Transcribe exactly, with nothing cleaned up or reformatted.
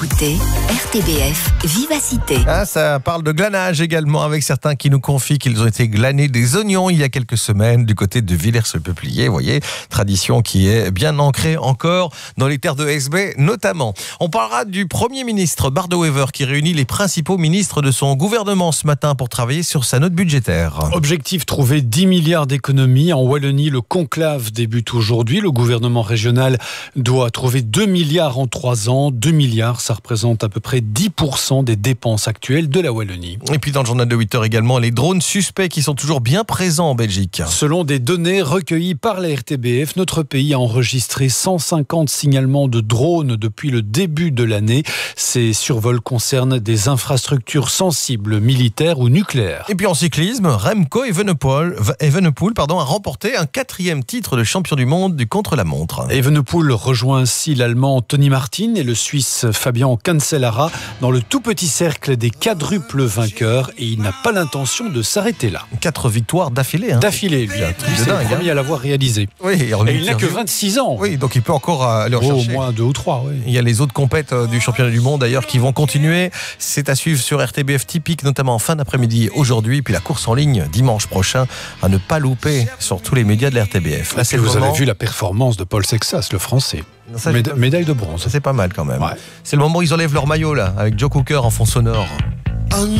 Écoutez, R T B F, Vivacité. Ah, ça parle de glanage également, avec certains qui nous confient qu'ils ont été glanés des oignons il y a quelques semaines du côté de Villers-le-Peuplier. Vous voyez, tradition qui est bien ancrée encore dans les terres de S B notamment. On parlera du Premier ministre Bardo Wever qui réunit les principaux ministres de son gouvernement ce matin pour travailler sur sa note budgétaire. Objectif, trouver dix milliards d'économies. En Wallonie, le conclave débute aujourd'hui. Le gouvernement régional doit trouver deux milliards en trois ans. deux milliards, ça représente à peu près dix pour cent des dépenses actuelles de la Wallonie. Et puis dans le journal de huit heures également, les drones suspects qui sont toujours bien présents en Belgique. Selon des données recueillies par la R T B F, notre pays a enregistré cent cinquante signalements de drones depuis le début de l'année. Ces survols concernent des infrastructures sensibles, militaires ou nucléaires. Et puis en cyclisme, Remco Evenepoel, Evenepoel pardon, a remporté un quatrième titre de champion du monde du contre-la-montre. Evenepoel rejoint ainsi l'Allemand Tony Martin et le Suisse Fabian Cancellara dans le tout petit cercle des quadruples vainqueurs, et il n'a pas l'intention de s'arrêter là. Quatre victoires d'affilée. Hein. D'affilée, lui. C'est le premier hein. à l'avoir réalisé. Oui, et, et il n'a que vingt-six ans. Oui, donc il peut encore euh, aller oh, chercher. Au moins deux ou trois, oui. Il y a les autres compètes euh, du championnat du monde d'ailleurs qui vont continuer. C'est à suivre sur R T B F Typique, notamment en fin d'après-midi aujourd'hui. Puis la course en ligne dimanche prochain à ne pas louper sur tous les médias de la R T B F. Là, c'est vous moment... avez vu la performance de Paul Sexas, le français. Ça, Méda- médaille de bronze. Ça, c'est pas mal quand même. Ouais. C'est le moment où ils enlèvent leur maillot là, avec Joe Cooker en fond sonore.